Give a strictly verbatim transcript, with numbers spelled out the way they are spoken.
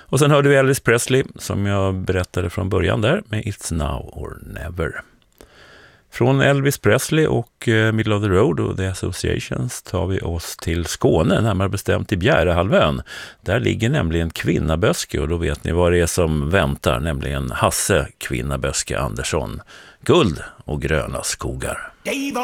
Och sen hörde vi Elvis Presley som jag berättade från början där med It's Now or Never. Från Elvis Presley och uh, Middle of the Road och The Associations tar vi oss till Skåne, närmare bestämt till Bjärehalvön. Där ligger nämligen Kvinnaböske och då vet ni vad det är som väntar, nämligen Hasse Kvinnaböske Andersson. Guld och gröna skogar.